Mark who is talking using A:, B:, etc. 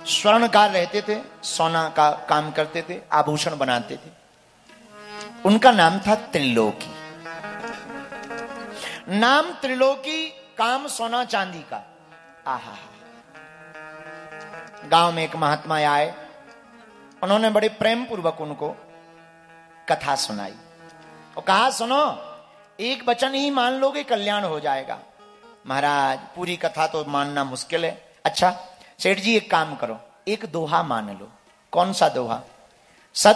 A: स्वर्णकार रहते थे, सोना का काम करते थे, आभूषण बनाते थे। उनका नाम था त्रिलोकी। नाम त्रिलोकी, काम सोना चांदी का। आहा, गांव में एक महात्मा आए, उन्होंने बड़े प्रेम पूर्वक उनको कथा सुनाई और कहा, सुनो, एक वचन ही मान लोगे कल्याण हो जाएगा। महाराज, पूरी कथा तो मानना मुश्किल है। अच्छा सेठ जी, एक काम करो, एक दोहा मान लो। कौन सा दोहा?